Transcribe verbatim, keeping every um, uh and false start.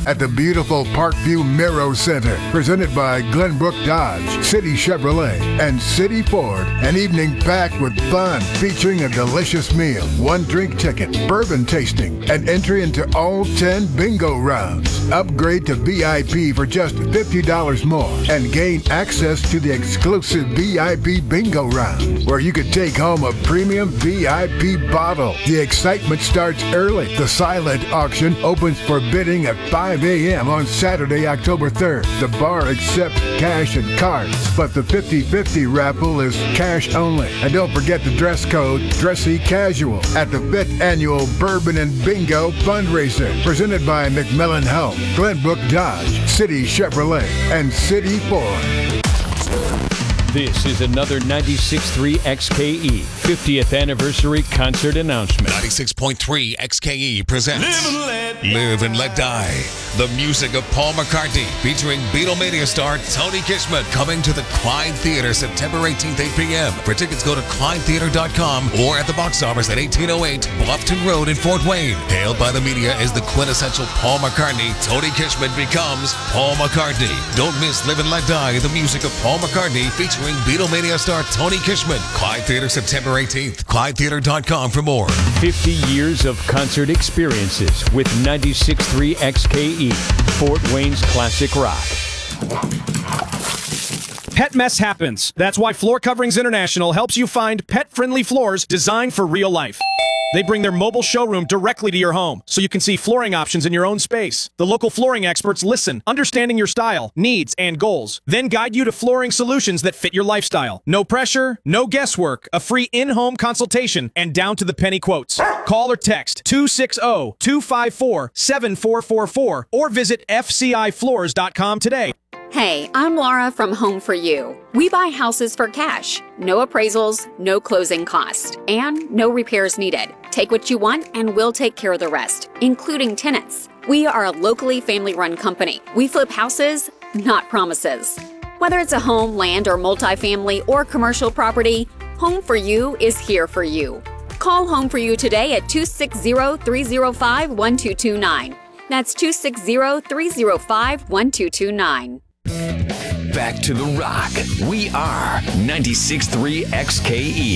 at the beautiful Parkview Miro Center, presented by Glenbrook Dodge, City Chevrolet, and City Ford. An evening packed with fun, featuring a delicious meal, one drink ticket, bourbon tasting, and entry into all ten bingo rounds. Upgrade to V I P for just fifty dollars more and gain access to the exclusive V I P bingo round, where you could take home a premium V I P bottle. The excitement starts early. The silent auction opens for bidding at five a.m. on Saturday, October third. The bar accepts cash and cards, but the fifty-fifty raffle is cash only. And don't forget the dress code, dressy casual, at the fifth Annual Bourbon and Bingo Fundraiser, presented by McMillan Home, Glenbrook Dodge, City Chevrolet, and City Ford. This is another ninety-six point three X K E fiftieth anniversary concert announcement. ninety-six point three X K E presents Live and Let Live and Let Die. The music of Paul McCartney, featuring Beatlemania star Tony Kishman, coming to the Klein Theater September eighteenth, eight p.m. For tickets, go to klein theater dot com or at the box office at eighteen oh eight Bluffton Road in Fort Wayne. Hailed by the media as the quintessential Paul McCartney, Tony Kishman becomes Paul McCartney. Don't miss Live and Let Die, the music of Paul McCartney, featuring Beatlemania star Tony Kishman. Klein Theater September eighteenth. klein theater dot com for more. fifty years of concert experiences with ninety-six point three X K E, Fort Wayne's classic rock. Pet mess happens. That's why Floor Coverings International helps you find pet-friendly floors designed for real life. They bring their mobile showroom directly to your home, so you can see flooring options in your own space. The local flooring experts listen, understanding your style, needs, and goals, then guide you to flooring solutions that fit your lifestyle. No pressure, no guesswork, a free in-home consultation, and down-to-the-penny quotes. Call or text two six zero, two five four, seven four four four or visit f c i floors dot com today. Hey, I'm Laura from Home for You. We buy houses for cash. No appraisals, no closing costs, and no repairs needed. Take what you want and we'll take care of the rest, including tenants. We are a locally family-run company. We flip houses, not promises. Whether it's a home, land, or multifamily or commercial property, Home for You is here for you. Call Home for You today at two six zero, three zero five, one two two nine. That's two six zero, three zero five, one two two nine. Back to the rock. We are ninety-six point three X K E.